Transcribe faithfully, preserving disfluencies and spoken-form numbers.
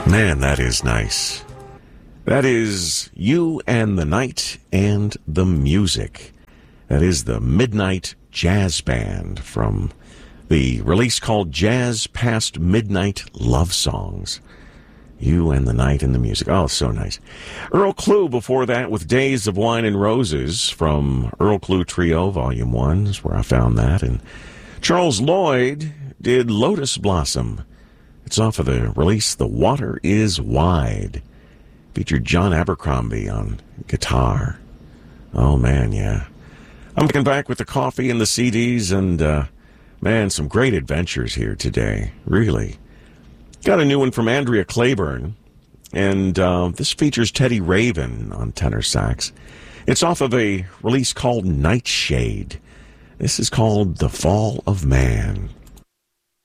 Man, that is nice. That is You and the Night and the Music. That is the Midnight Jazz Band from the release called Jazz Past Midnight Love Songs. You and the Night and the Music. Oh, so nice. Earl Klugh before that with Days of Wine and Roses from Earl Klugh Trio, Volume one is where I found that. And Charles Lloyd did Lotus Blossom. It's off of the release The Water is Wide. Featured John Abercrombie on guitar. Oh, man, yeah. I'm looking back with the coffee and the C Ds, and, uh, man, some great adventures here today. Really. Got a new one from Andrea Claiborne, and uh, this features Teddy Raven on tenor sax. It's off of a release called Nightshade. This is called The Fall of Man.